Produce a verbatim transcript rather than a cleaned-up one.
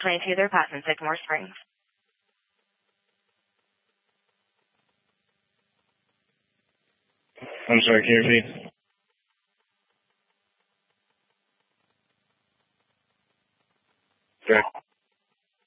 twenty-two they're passing Sycamore Springs. I'm sorry, can you repeat? Okay.